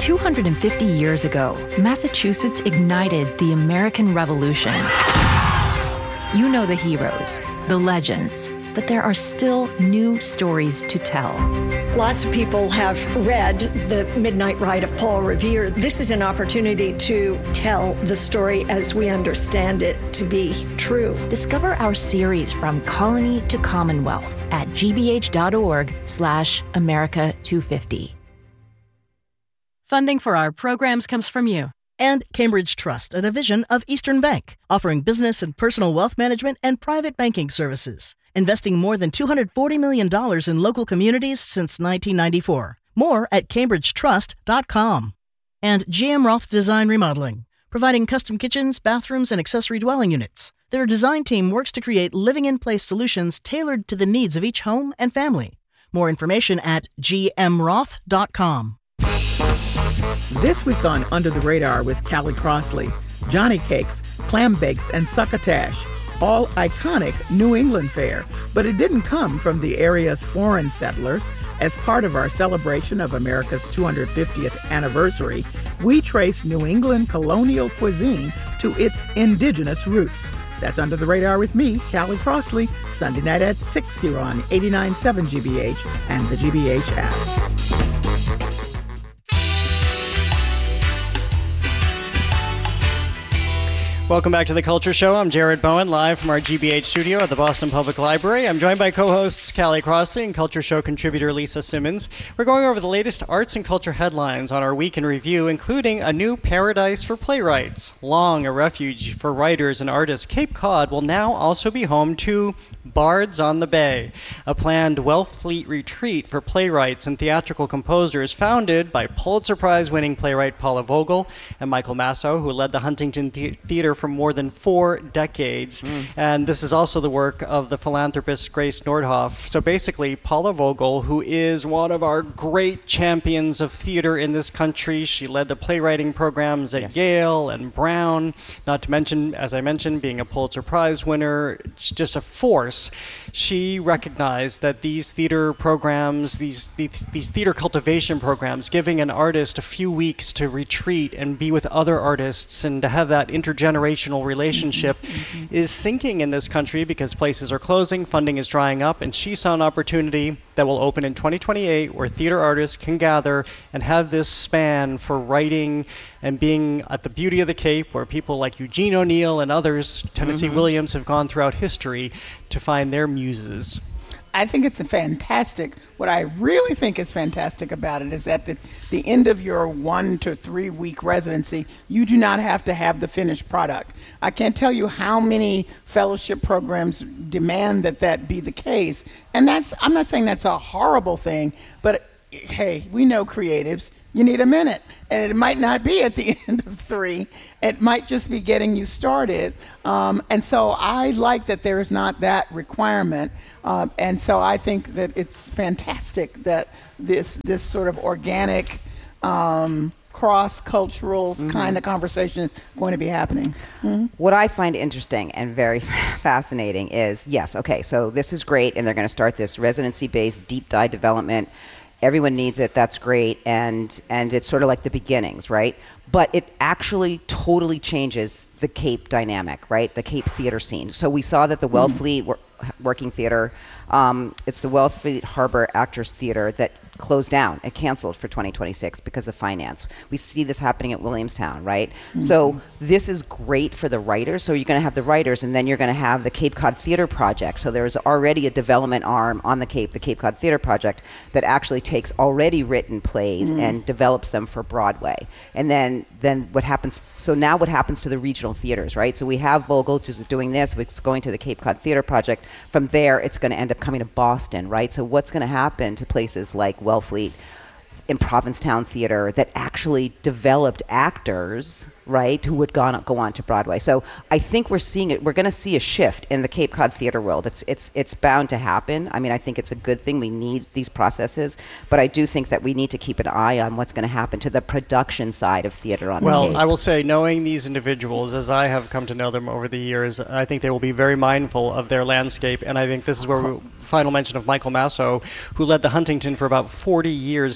250 years ago, Massachusetts ignited the American Revolution. You know the heroes, the legends, but there are still new stories to tell. Lots of people have read The Midnight Ride of Paul Revere. This is an opportunity to tell the story as we understand it to be true. Discover our series From Colony to Commonwealth at gbh.org/America250. Funding for our programs comes from you. And Cambridge Trust, a division of Eastern Bank, offering business and personal wealth management and private banking services, investing more than $240 million in local communities since 1994. More at cambridgetrust.com. And GM Roth Design Remodeling, providing custom kitchens, bathrooms, and accessory dwelling units. Their design team works to create living-in-place solutions tailored to the needs of each home and family. More information at gmroth.com. This week on Under the Radar with Callie Crossley, Johnny Cakes, Clam Bakes, and Succotash, all iconic New England fare, but it didn't come from the area's foreign settlers. As part of our celebration of America's 250th anniversary, we trace New England colonial cuisine to its indigenous roots. That's Under the Radar with me, Callie Crossley, Sunday night at 6 here on 89.7 GBH and the GBH app. Welcome back to The Culture Show. I'm Jared Bowen, live from our GBH studio at the Boston Public Library. I'm joined by co-hosts Callie Crossley and Culture Show contributor Lisa Simmons. We're going over the latest arts and culture headlines on our week in review, including a new paradise for playwrights. Long a refuge for writers and artists, Cape Cod will now also be home to Bards on the Bay, a planned Wellfleet retreat for playwrights and theatrical composers founded by Pulitzer Prize-winning playwright Paula Vogel and Michael Masso, who led the Huntington Theater for more than 4 decades. And this is also the work of the philanthropist Grace Nordhoff. So basically, Paula Vogel, who is one of our great champions of theater in this country, she led the playwriting programs at Yale and Brown, not to mention, as I mentioned, being a Pulitzer Prize winner, just a force. She recognized that these theater programs, these theater cultivation programs, giving an artist a few weeks to retreat and be with other artists and to have that intergenerational relationship is sinking in this country because places are closing, funding is drying up, and she saw an opportunity that will open in 2028 where theater artists can gather and have this span for writing and being at the Beauty of the Cape, where people like Eugene O'Neill and others, Tennessee Williams, have gone throughout history to find their muses. I think it's fantastic. What I really think is fantastic about it is at the end of your 1 to 3 week residency, you do not have to have the finished product. I can't tell you how many fellowship programs demand that be the case. And I'm not saying that's a horrible thing, but hey, we know creatives. You need a minute, and it might not be at the end of 3. It might just be getting you started. And so I like that there is not that requirement. And so I think that it's fantastic that this sort of organic, cross-cultural kind of conversation is going to be happening. What I find interesting and very fascinating is, so this is great, and they're going to start this residency-based deep dive development. Everyone needs it, that's great, and it's sort of like the beginnings, right? But it actually totally changes the Cape dynamic, right? The Cape theater scene. So we saw that the Wellfleet Working Theater, it's the Wellfleet Harbor Actors Theater that closed down and canceled for 2026 because of finance. We see this happening at Williamstown, right? So this is great for the writers. So you're going to have the writers, and then you're going to have the Cape Cod Theater Project. So there's already a development arm on the Cape Cod Theater Project, that actually takes already written plays and develops them for Broadway. And then what happens, so now what happens to the regional theaters, right? So we have Vogel just doing this, it's going to the Cape Cod Theater Project. From there, it's going to end up coming to Boston, right? So what's going to happen to places like Wellfleet in Provincetown Theater that actually developed actors, right, who would go on to Broadway. So I think we're seeing it. We're going to see a shift in the Cape Cod theater world. It's bound to happen. I mean, I think it's a good thing. We need these processes, but I do think that we need to keep an eye on what's going to happen to the production side of theater on the Cape. Well, I will say, knowing these individuals, as I have come to know them over the years, I think they will be very mindful of their landscape, and I think this is where final mention of Michael Masso, who led the Huntington for about 40 years. He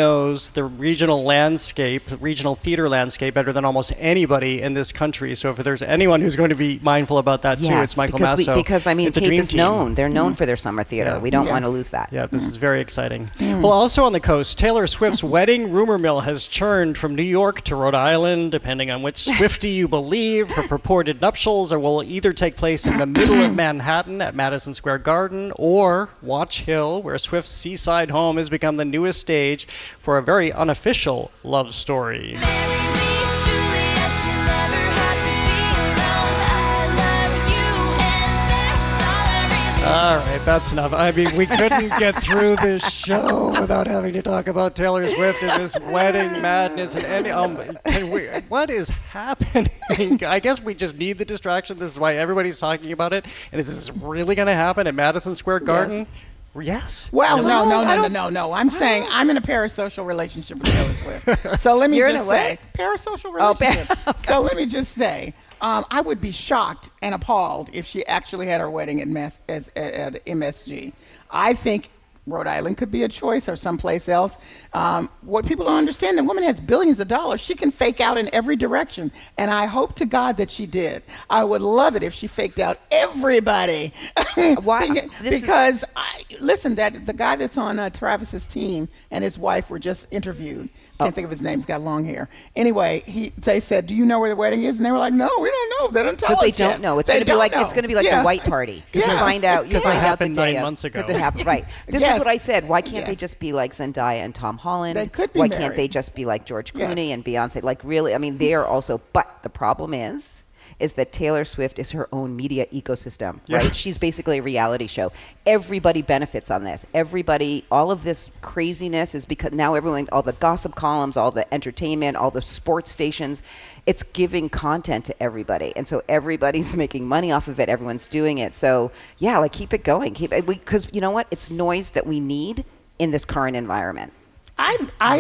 knows the regional landscape, the regional theater landscape, better than almost anybody in this country. So if there's anyone who's going to be mindful about that too, it's Michael Masso. Because I mean, it's Cape is known. They're known for their summer theater. Yeah. We don't want to lose that. Yeah, this is very exciting. Well, also on the coast, Taylor Swift's wedding rumor mill has churned from New York to Rhode Island, depending on which Swiftie you believe. Her purported nuptials will either take place in the middle of Manhattan at Madison Square Garden or Watch Hill, where Swift's seaside home has become the newest stage for a very unofficial love story. All right, that's enough. I mean, we couldn't get through this show without having to talk about Taylor Swift and this wedding madness and what is happening? I guess we just need the distraction. This is why everybody's talking about it. And is this really going to happen at Madison Square Garden? Yes. Well, no. I'm saying I'm in a parasocial relationship with Taylor Swift. So let me just say, parasocial relationship. Okay. So let me just say, I would be shocked and appalled if she actually had her wedding at MSG. I think Rhode Island could be a choice, or someplace else. What people don't understand, the woman has billions of dollars. She can fake out in every direction, and I hope to God that she did. I would love it if she faked out everybody. Why? Because listen, that the guy that's on Travis's team and his wife were just interviewed. Can't think of his name. He's got long hair. Anyway, they said, "Do you know where the wedding is?" And they were like, "No, we don't know. They don't tell us." Because they don't know. It's going to be like the white party. Because you find out. Because it happened 9 months ago. Because it happened, right? This is what I said. Why can't they just be like Zendaya and Tom Holland? They could be Why married. can't they just be like George Clooney and Beyonce? Like, really? I mean, they are also. But the problem is that Taylor Swift is her own media ecosystem, right? She's basically a reality show. Everybody benefits on this. Everybody, all of this craziness is because now everyone, all the gossip columns, all the entertainment, all the sports stations, it's giving content to everybody. And so everybody's making money off of it. Everyone's doing it. So yeah, like keep it going. Because you know what? It's noise that we need in this current environment. I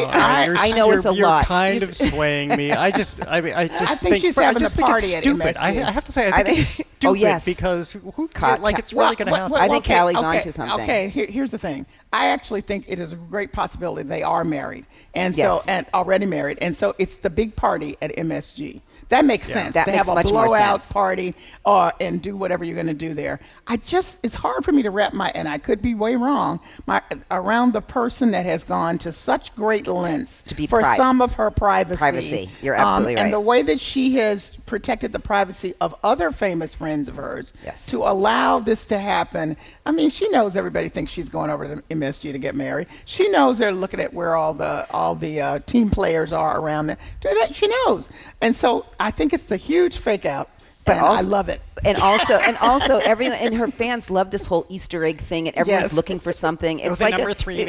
know it's a lot. You're kind of swaying me. I just think she's having a party at stupid. MSG. I have to say, I think it's stupid because it's really going to happen. I think Callie's onto something. Okay, here's the thing. I actually think it is a great possibility they are married, and already married, and so it's the big party at MSG. That makes sense to have a blowout party and do whatever you're going to do there. It's hard for me to wrap and I could be way wrong, around the person that has gone to such great lengths for some of her privacy. You're absolutely right. And the way that she has protected the privacy of other famous friends of hers to allow this to happen. I mean, she knows everybody thinks she's going over to MSG to get married. She knows they're looking at where all the team players are around there. She knows. And so I think it's the huge fake out. But I love it. And also, everyone and her fans love this whole Easter egg thing, and everyone's looking for something. It's like number 3.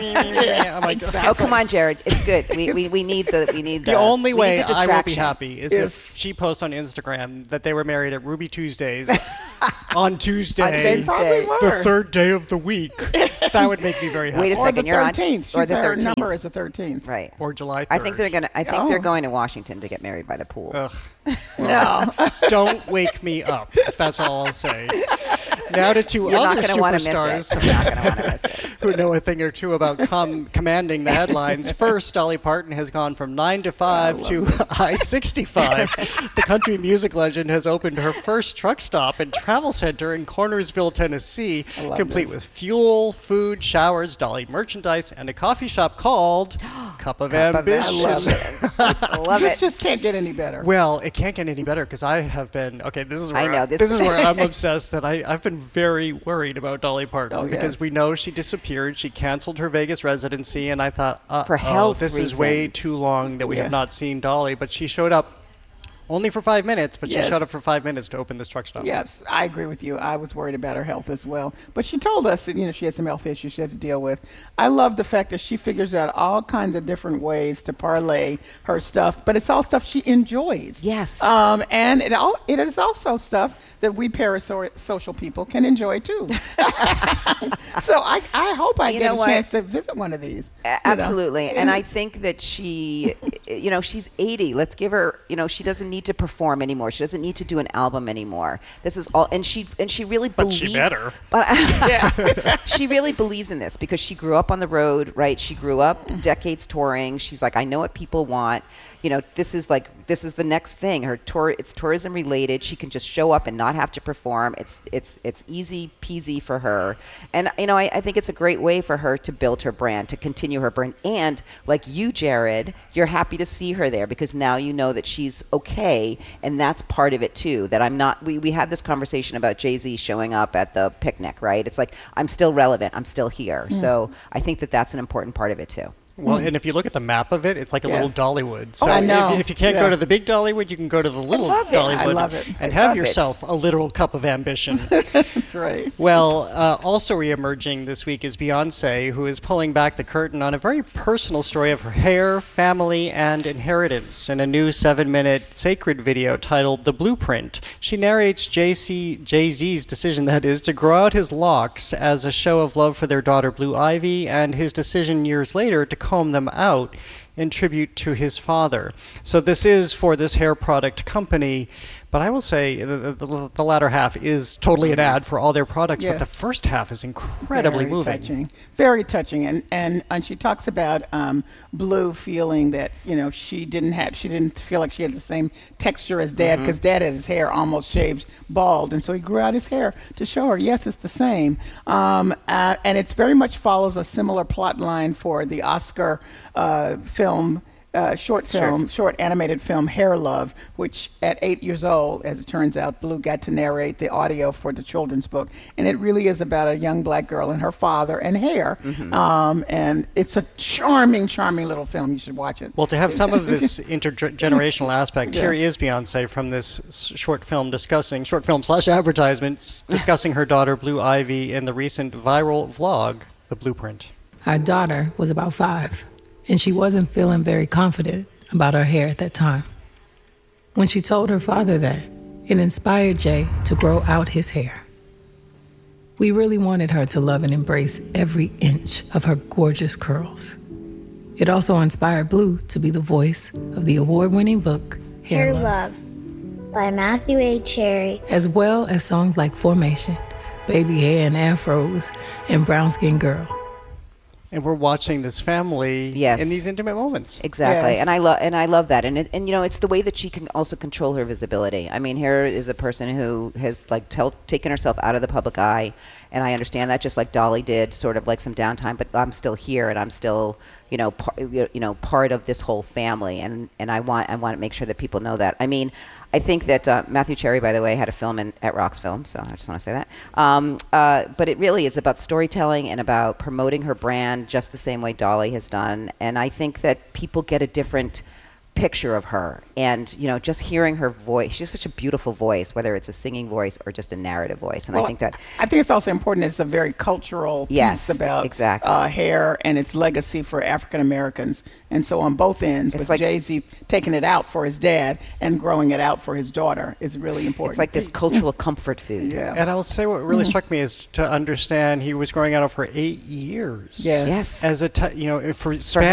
Oh, come on, Jared, it's good. We need the only way I will be happy is if she posts on Instagram that they were married at Ruby Tuesdays on Tuesday, the third day of the week. That would make me very happy. Wait a second, you're on. Her number is the 13th, right? Or July 3rd. I think they're going to Washington to get married by the pool. No, don't wake me up. That's all I'll say. Now to two other superstars who know a thing or two about commanding the headlines. First, Dolly Parton has gone from 9 to 5 to I-65. The country music legend has opened her first truck stop and travel center in Cornersville, Tennessee, complete with fuel, food, showers, Dolly merchandise, and a coffee shop called Cup of Ambition. I love it. This just can't get any better. Well, it can't get any better because I have been this is where this is where I'm obsessed. That I've been very worried about Dolly Parton because we know she disappeared. She canceled her Vegas residency, and I thought, for health this reasons. is way too long that we have not seen Dolly. But she showed up only for 5 minutes, but she showed up for 5 minutes to open this truck stop. Yes, I agree with you. I was worried about her health as well. But she told us that, she had some health issues she had to deal with. I love the fact that she figures out all kinds of different ways to parlay her stuff, but it's all stuff she enjoys. Yes. And it is also stuff that we parasocial people can enjoy too. So I hope I get a chance to visit one of these. Absolutely. And I think that she she's 80. Let's give her, she doesn't need to perform anymore. She doesn't need to do an album anymore. This is all, and she really believes. But she better. But she really believes in this because she grew up on the road, right? She grew up decades touring. She's like, I know what people want. This is the next thing. It's tourism related. She can just show up and not have to perform. It's easy peasy for her. And I think it's a great way for her to build her brand, to continue her brand. And like you, Jared, you're happy to see her there because now you know that she's okay, and that's part of it too. That I'm not. We had this conversation about Jay-Z showing up at the picnic, right? It's like I'm still relevant. I'm still here. So I think that that's an important part of it too. Well, and if you look at the map of it, it's like a little Dollywood. So I know. If you can't go to the big Dollywood, you can go to the little Dollywood. I love it. And have yourself a literal cup of ambition. That's right. Well, also reemerging this week is Beyonce, who is pulling back the curtain on a very personal story of her hair, family, and inheritance. In a new 7-minute sacred video titled The Blueprint, she narrates Jay-Z's decision, that is, to grow out his locks as a show of love for their daughter Blue Ivy, and his decision years later to comb them out in tribute to his father. So this is for this hair product company, but I will say the latter half is totally an ad for all their products, but the first half is incredibly moving. Very touching. And she talks about Blue feeling that, she didn't feel like she had the same texture as Dad, because Dad had his hair almost shaved bald, and so he grew out his hair to show her, yes, it's the same. And it very much follows a similar plot line for the Oscar film, short animated film Hair Love, which at 8 years old, as it turns out, Blue got to narrate the audio for the children's book. And it really is about a young black girl and her father and hair. And it's a charming, charming little film. You should watch it. Well, to have some of this intergenerational aspect, here is Beyonce from this short film / advertisements discussing her daughter Blue Ivy in the recent viral vlog, The Blueprint. Our daughter was about 5. And she wasn't feeling very confident about her hair at that time. When she told her father that, it inspired Jay to grow out his hair. We really wanted her to love and embrace every inch of her gorgeous curls. It also inspired Blue to be the voice of the award-winning book, Hair Love, by Matthew A. Cherry, as well as songs like Formation, Baby Hair and Afros, and Brown Skin Girl. And we're watching this family in these intimate moments. Exactly, yes. and I love that, and it's the way that she can also control her visibility. I mean, here is a person who has taken herself out of the public eye, and I understand that, just like Dolly did, sort of like some downtime. But I'm still here, and I'm still part of this whole family, and I want to make sure that people know that. I mean, I think that Matthew Cherry, by the way, had a film at Rox Film, so I just want to say that. But it really is about storytelling and about promoting her brand just the same way Dolly has done. And I think that people get a different picture of her, and just hearing her voice, she's such a beautiful voice, whether it's a singing voice or just a narrative voice. And I think it's also important. It's a very cultural piece about hair and its legacy for African Americans, and so on both ends, with Jay-Z taking it out for his dad and growing it out for his daughter, is really important. It's like this cultural comfort food. And I will say what really struck me is to understand he was growing out of for 8 years. Yes. As a for